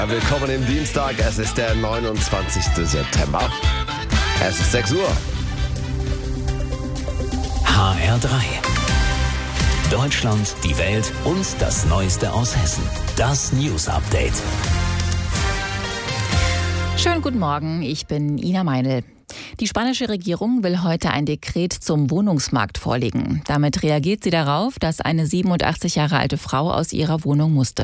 Willkommen im Dienstag, es ist der 29. September. Es ist 6 Uhr. HR3. Deutschland, die Welt und das Neueste aus Hessen. Das News Update. Schönen guten Morgen, ich bin Ina Meinl. Die spanische Regierung will heute ein Dekret zum Wohnungsmarkt vorlegen. Damit reagiert sie darauf, dass eine 87 Jahre alte Frau aus ihrer Wohnung musste.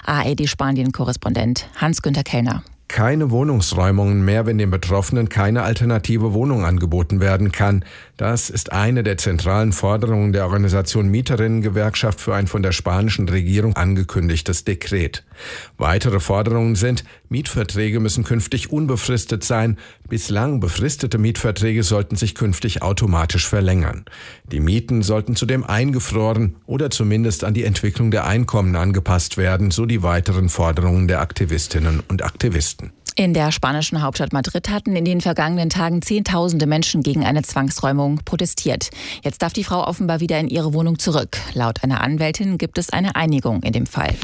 ARD-Spanien-Korrespondent Hans-Günther Kellner. Keine Wohnungsräumungen mehr, wenn den Betroffenen keine alternative Wohnung angeboten werden kann. Das ist eine der zentralen Forderungen der Organisation Mieterinnengewerkschaft für ein von der spanischen Regierung angekündigtes Dekret. Weitere Forderungen sind, Mietverträge müssen künftig unbefristet sein. Bislang befristete Mietverträge sollten sich künftig automatisch verlängern. Die Mieten sollten zudem eingefroren oder zumindest an die Entwicklung der Einkommen angepasst werden, so die weiteren Forderungen der Aktivistinnen und Aktivisten. In der spanischen Hauptstadt Madrid hatten in den vergangenen Tagen Zehntausende Menschen gegen eine Zwangsräumung protestiert. Jetzt darf die Frau offenbar wieder in ihre Wohnung zurück. Laut einer Anwältin gibt es eine Einigung in dem Fall.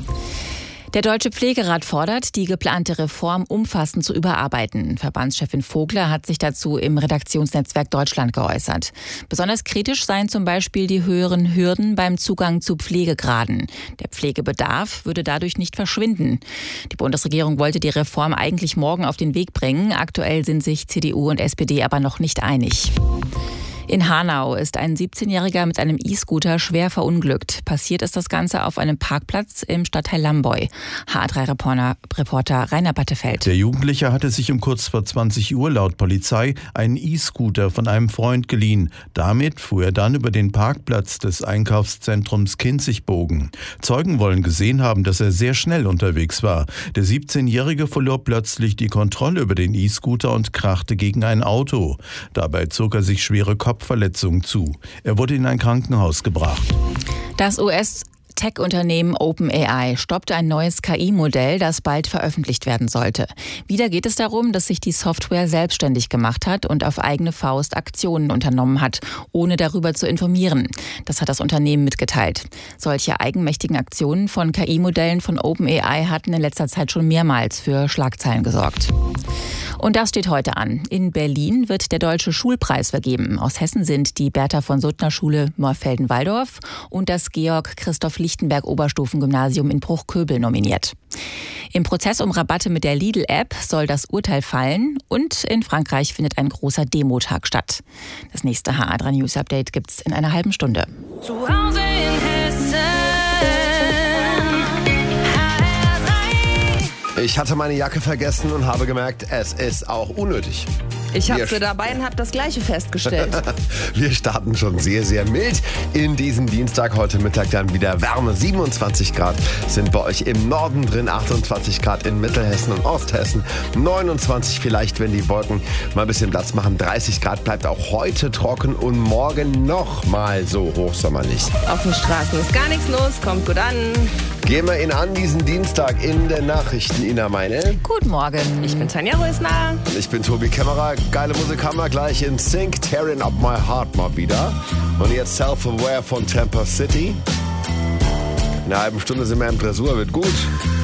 Der Deutsche Pflegerat fordert, die geplante Reform umfassend zu überarbeiten. Verbandschefin Vogler hat sich dazu im Redaktionsnetzwerk Deutschland geäußert. Besonders kritisch seien zum Beispiel die höheren Hürden beim Zugang zu Pflegegraden. Der Pflegebedarf würde dadurch nicht verschwinden. Die Bundesregierung wollte die Reform eigentlich morgen auf den Weg bringen. Aktuell sind sich CDU und SPD aber noch nicht einig. In Hanau ist ein 17-Jähriger mit einem E-Scooter schwer verunglückt. Passiert ist das Ganze auf einem Parkplatz im Stadtteil Lamboy. HR3-Reporter Rainer Battefeld. Der Jugendliche hatte sich um kurz vor 20 Uhr laut Polizei einen E-Scooter von einem Freund geliehen. Damit fuhr er dann über den Parkplatz des Einkaufszentrums Kinzigbogen. Zeugen wollen gesehen haben, dass er sehr schnell unterwegs war. Der 17-Jährige verlor plötzlich die Kontrolle über den E-Scooter und krachte gegen ein Auto. Dabei zog er sich schwere Kopfverletzungen zu. Er wurde in ein Krankenhaus gebracht. Das US-Tech-Unternehmen OpenAI stoppt ein neues KI-Modell, das bald veröffentlicht werden sollte. Wieder geht es darum, dass sich die Software selbstständig gemacht hat und auf eigene Faust Aktionen unternommen hat, ohne darüber zu informieren. Das hat das Unternehmen mitgeteilt. Solche eigenmächtigen Aktionen von KI-Modellen von OpenAI hatten in letzter Zeit schon mehrmals für Schlagzeilen gesorgt. Und das steht heute an. In Berlin wird der Deutsche Schulpreis vergeben. Aus Hessen sind die Bertha-von-Suttner-Schule Moorfelden-Walldorf und das Georg-Christoph-Lichtenberg-Oberstufengymnasium in Bruchköbel nominiert. Im Prozess um Rabatte mit der Lidl-App soll das Urteil fallen und in Frankreich findet ein großer Demotag statt. Das nächste HR3 News Update gibt's in einer halben Stunde. Zu Hause in Hessen. Ich hatte meine Jacke vergessen und habe gemerkt, es ist auch unnötig. Ich habe sie dabei und habe das Gleiche festgestellt. Wir starten schon sehr, sehr mild in diesen Dienstag. Heute Mittag dann wieder Wärme. 27 Grad sind bei euch im Norden drin, 28 Grad in Mittelhessen und Osthessen, 29 vielleicht, wenn die Wolken mal ein bisschen Platz machen. 30 Grad bleibt auch heute trocken und morgen noch mal so hochsommerlich. Auf den Straßen ist gar nichts los, kommt gut an. Gehen wir ihn an diesen Dienstag in den Nachrichten. Ina Meinl. Guten Morgen. Ich bin Tanja Rösner. Ich bin Tobi Kämmerer. Geile Musik haben wir gleich in Sync. Tearing Up My Heart mal wieder. Und jetzt Self-Aware von Tampa City. In einer halben Stunde sind wir im Dressur, wird gut.